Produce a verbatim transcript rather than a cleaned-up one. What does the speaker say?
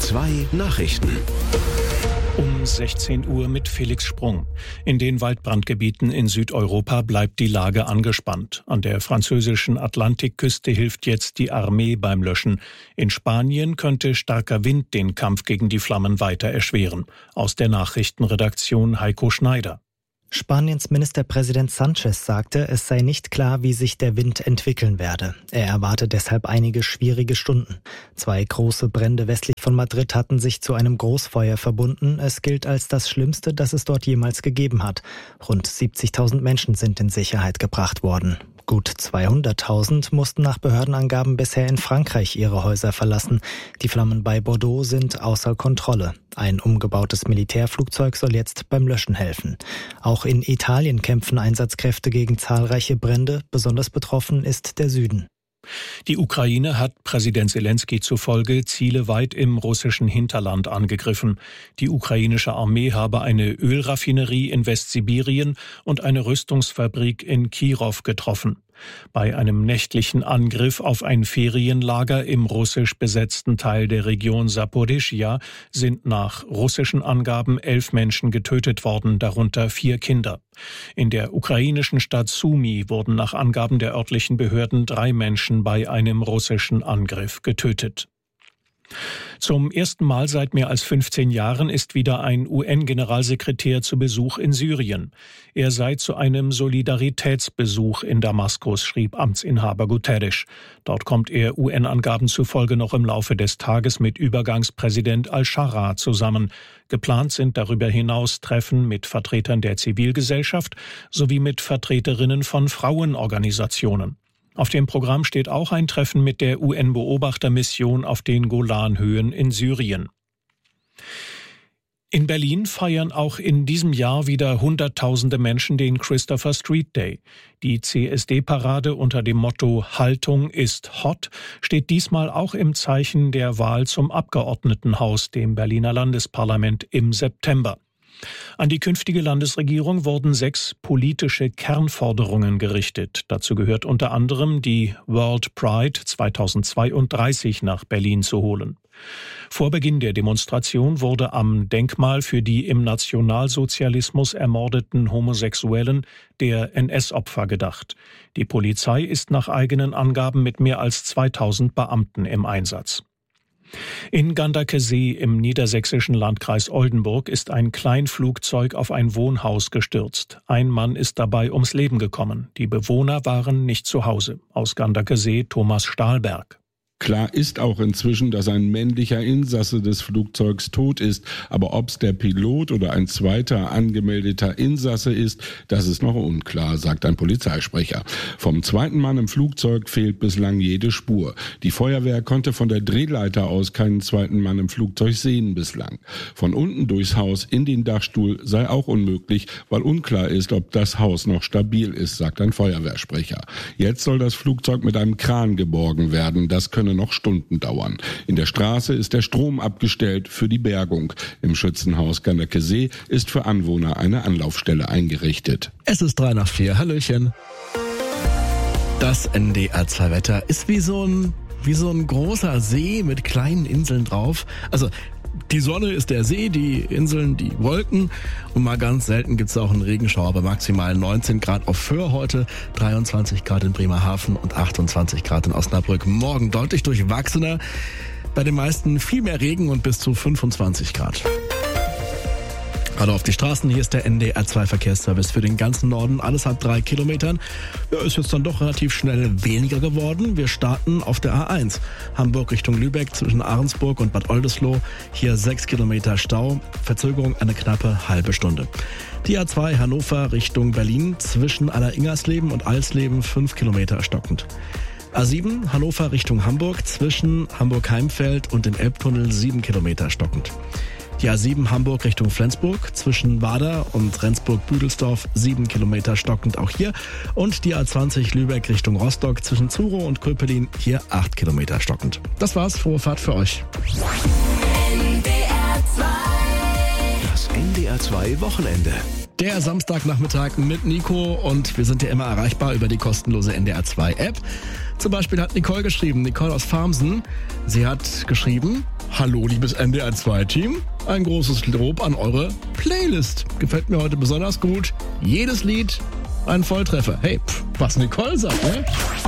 zwei Nachrichten. Um sechzehn Uhr mit Felix Sprung. In den Waldbrandgebieten in Südeuropa bleibt die Lage angespannt. An der französischen Atlantikküste hilft jetzt die Armee beim Löschen. In Spanien könnte starker Wind den Kampf gegen die Flammen weiter erschweren. Aus der Nachrichtenredaktion Heiko Schneider. Spaniens Ministerpräsident Sánchez sagte, es sei nicht klar, wie sich der Wind entwickeln werde. Er erwarte deshalb einige schwierige Stunden. Zwei große Brände westlich von Madrid hatten sich zu einem Großfeuer verbunden. Es gilt als das Schlimmste, das es dort jemals gegeben hat. Rund siebzigtausend Menschen sind in Sicherheit gebracht worden. Gut zweihunderttausend mussten nach Behördenangaben bisher in Frankreich ihre Häuser verlassen. Die Flammen bei Bordeaux sind außer Kontrolle. Ein umgebautes Militärflugzeug soll jetzt beim Löschen helfen. Auch in Italien kämpfen Einsatzkräfte gegen zahlreiche Brände. Besonders betroffen ist der Süden. Die Ukraine hat Präsident Selenskyj zufolge Ziele weit im russischen Hinterland angegriffen. Die ukrainische Armee habe eine Ölraffinerie in Westsibirien und eine Rüstungsfabrik in Kirow getroffen. Bei einem nächtlichen Angriff auf ein Ferienlager im russisch besetzten Teil der Region Saporischschja sind nach russischen Angaben elf Menschen getötet worden, darunter vier Kinder. In der ukrainischen Stadt Sumy wurden nach Angaben der örtlichen Behörden drei Menschen bei einem russischen Angriff getötet. Zum ersten Mal seit mehr als fünfzehn Jahren ist wieder ein U N-Generalsekretär zu Besuch in Syrien. Er sei zu einem Solidaritätsbesuch in Damaskus, schrieb Amtsinhaber Guterres. Dort kommt er U N-Angaben zufolge noch im Laufe des Tages mit Übergangspräsident al-Shara zusammen. Geplant sind darüber hinaus Treffen mit Vertretern der Zivilgesellschaft sowie mit Vertreterinnen von Frauenorganisationen. Auf dem Programm steht auch ein Treffen mit der U N-Beobachtermission auf den Golanhöhen in Syrien. In Berlin feiern auch in diesem Jahr wieder Hunderttausende Menschen den Christopher Street Day. Die C S D-Parade unter dem Motto »Haltung ist hot« steht diesmal auch im Zeichen der Wahl zum Abgeordnetenhaus, dem Berliner Landesparlament, im September. An die künftige Landesregierung wurden sechs politische Kernforderungen gerichtet. Dazu gehört unter anderem, die World Pride zweitausendzweiunddreißig nach Berlin zu holen. Vor Beginn der Demonstration wurde am Denkmal für die im Nationalsozialismus ermordeten Homosexuellen der N S-Opfer gedacht. Die Polizei ist nach eigenen Angaben mit mehr als zweitausend Beamten im Einsatz. In Ganderkesee im niedersächsischen Landkreis Oldenburg ist ein Kleinflugzeug auf ein Wohnhaus gestürzt. Ein Mann ist dabei ums Leben gekommen. Die Bewohner waren nicht zu Hause. Aus Ganderkesee Thomas Stahlberg. Klar ist auch inzwischen, dass ein männlicher Insasse des Flugzeugs tot ist. Aber ob es der Pilot oder ein zweiter angemeldeter Insasse ist, das ist noch unklar, sagt ein Polizeisprecher. Vom zweiten Mann im Flugzeug fehlt bislang jede Spur. Die Feuerwehr konnte von der Drehleiter aus keinen zweiten Mann im Flugzeug sehen bislang. Von unten durchs Haus in den Dachstuhl sei auch unmöglich, weil unklar ist, ob das Haus noch stabil ist, sagt ein Feuerwehrsprecher. Jetzt soll das Flugzeug mit einem Kran geborgen werden. Das könne noch Stunden dauern. In der Straße ist der Strom abgestellt für die Bergung. Im Schützenhaus Ganderkesee ist für Anwohner eine Anlaufstelle eingerichtet. Es ist drei nach vier. Hallöchen. Das N D R zwei Wetter ist wie so ein, wie so ein großer See mit kleinen Inseln drauf. Also die Sonne ist der See, die Inseln, die Wolken und mal ganz selten gibt es auch einen Regenschauer bei maximal neunzehn Grad auf Föhr heute, dreiundzwanzig Grad in Bremerhaven und achtundzwanzig Grad in Osnabrück. Morgen deutlich durchwachsener, bei den meisten viel mehr Regen und bis zu fünfundzwanzig Grad. Gerade auf die Straßen, hier ist der N D R zwei Verkehrsservice für den ganzen Norden. Alles ab drei Kilometern. Ja, ist jetzt dann doch relativ schnell weniger geworden. Wir starten auf der A eins. Hamburg Richtung Lübeck zwischen Ahrensburg und Bad Oldesloe. Hier sechs Kilometer Stau. Verzögerung eine knappe halbe Stunde. Die A zwei Hannover Richtung Berlin zwischen Alleringersleben und Alsleben fünf Kilometer stockend. A sieben Hannover Richtung Hamburg zwischen Hamburg-Heimfeld und dem Elbtunnel sieben Kilometer stockend. Die A sieben Hamburg Richtung Flensburg zwischen Wader und Rendsburg-Büdelsdorf sieben Kilometer stockend auch hier. Und die A zwanzig Lübeck Richtung Rostock zwischen Zuro und Köpelin hier acht Kilometer stockend. Das war's, frohe Fahrt für euch. N D R zwei. Das N D R zwei Wochenende. Der Samstagnachmittag mit Nico und wir sind ja immer erreichbar über die kostenlose N D R zwei App. Zum Beispiel hat Nicole geschrieben, Nicole aus Farmsen, sie hat geschrieben, hallo liebes N D R zwei Team, ein großes Lob an eure Playlist. Gefällt mir heute besonders gut. Jedes Lied ein Volltreffer. Hey, pff, was Nicole sagt, ne?